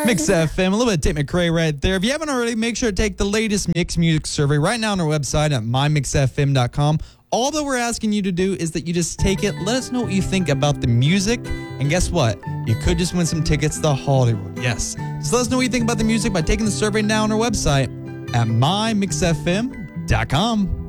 Mix FM, a little bit of Tate McRae right there. If you haven't already, make sure to take the latest Mix Music survey right now on our website at mymixfm.com. All that we're asking you to do is that you just take it, let us know what you think about the music, and guess what? You could just win some tickets to Hollywood. Yes. So let us know what you think about the music by taking the survey now on our website at mymixfm.com.